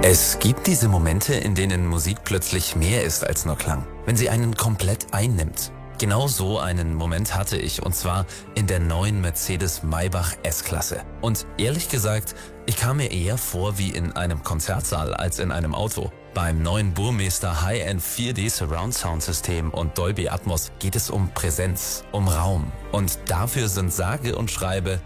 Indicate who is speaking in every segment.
Speaker 1: Es gibt diese Momente, in denen Musik plötzlich mehr ist als nur Klang, wenn sie einen komplett einnimmt. Genau so einen Moment hatte ich, und zwar in der neuen Mercedes-Maybach S-Klasse. Und ehrlich gesagt, ich kam mir eher vor wie in einem Konzertsaal als in einem Auto. Beim neuen Burmester High-End 4D Surround Sound System und Dolby Atmos geht es um Präsenz, um Raum. Und dafür sind sage und schreibe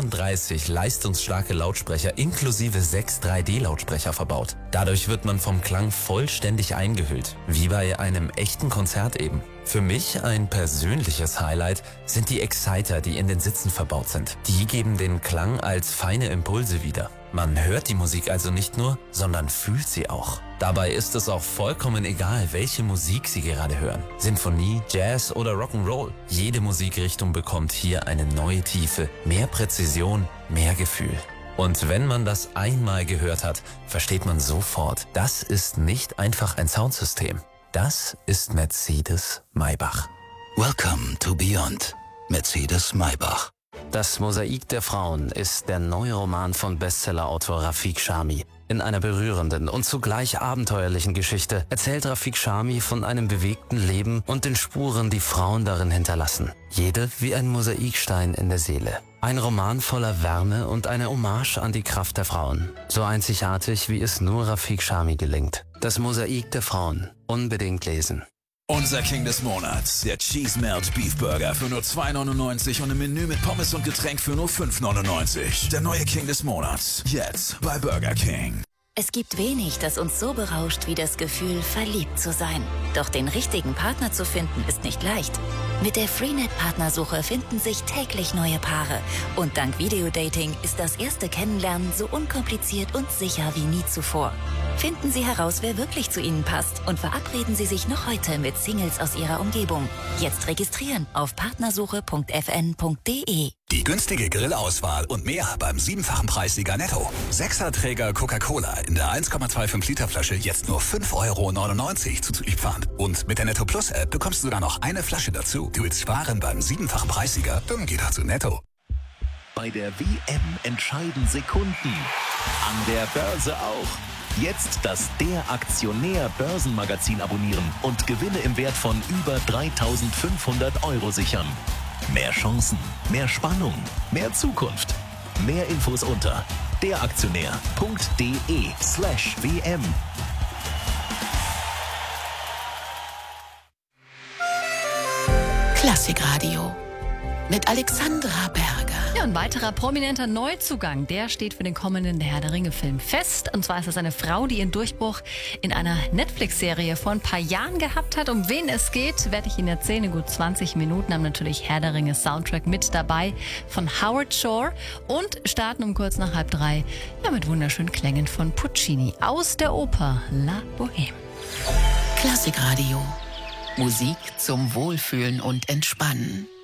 Speaker 1: 31 leistungsstarke Lautsprecher inklusive 6 3D-Lautsprecher verbaut. Dadurch wird man vom Klang vollständig eingehüllt, wie bei einem echten Konzert eben. Für mich ein persönliches Highlight sind die Exciter, die in den Sitzen verbaut sind. Die geben den Klang als feine Impulse wieder. Man hört die Musik also nicht nur, sondern fühlt sie auch. Dabei ist es auch vollkommen egal, welche Musik Sie gerade hören. Sinfonie, Jazz oder Rock'n'Roll. Jede Musikrichtung bekommt hier eine neue Tiefe, mehr Präzision, mehr Gefühl. Und wenn man das einmal gehört hat, versteht man sofort, das ist nicht einfach ein Soundsystem. Das ist Mercedes-Maybach.
Speaker 2: Welcome to Beyond. Mercedes-Maybach.
Speaker 3: Das Mosaik der Frauen ist der neue Roman von Bestsellerautor Rafiq Shami. In einer berührenden und zugleich abenteuerlichen Geschichte erzählt Rafiq Shami von einem bewegten Leben und den Spuren, die Frauen darin hinterlassen. Jede wie ein Mosaikstein in der Seele. Ein Roman voller Wärme und eine Hommage an die Kraft der Frauen. So einzigartig, wie es nur Rafiq Shami gelingt. Das Mosaik der Frauen. Unbedingt lesen.
Speaker 4: Unser King des Monats, der Cheese Melt Beef Burger für nur $2,99 und ein Menü mit Pommes und Getränk für nur $5,99. Der neue King des Monats, jetzt bei Burger King.
Speaker 5: Es gibt wenig, das uns so berauscht wie das Gefühl, verliebt zu sein. Doch den richtigen Partner zu finden, ist nicht leicht. Mit der Freenet-Partnersuche finden sich täglich neue Paare. Und dank Videodating ist das erste Kennenlernen so unkompliziert und sicher wie nie zuvor. Finden Sie heraus, wer wirklich zu Ihnen passt und verabreden Sie sich noch heute mit Singles aus Ihrer Umgebung. Jetzt registrieren auf partnersuche.fn.de.
Speaker 2: Die günstige Grillauswahl und mehr beim 7-fachen Preissieger Netto. 6er-Träger Coca-Cola in der 1,25 Liter Flasche jetzt nur €5,99 zuzüglich Pfand. Und mit der Netto Plus App bekommst du sogar noch eine Flasche dazu. Du willst sparen beim 7-fachen Preissieger? Dann geh doch zu Netto.
Speaker 6: Bei der WM entscheiden Sekunden. An der Börse auch. Jetzt das Der Aktionär Börsenmagazin abonnieren und Gewinne im Wert von über 3.500 € sichern. Mehr Chancen, mehr Spannung, mehr Zukunft. Mehr Infos unter deraktionär.de/WM.
Speaker 7: Klassikradio mit Alexandra Berger.
Speaker 8: Ja, ein weiterer prominenter Neuzugang, der steht für den kommenden Herr der Ringe-Film fest. Und zwar ist das eine Frau, die ihren Durchbruch in einer Netflix-Serie vor ein paar Jahren gehabt hat. Um wen es geht, werde ich Ihnen erzählen. In gut 20 Minuten haben natürlich Herr der Ringe-Soundtrack mit dabei von Howard Shore und starten um kurz nach 2:30 ja, mit wunderschönen Klängen von Puccini aus der Oper La Bohème.
Speaker 7: Klassikradio. Musik zum Wohlfühlen und Entspannen.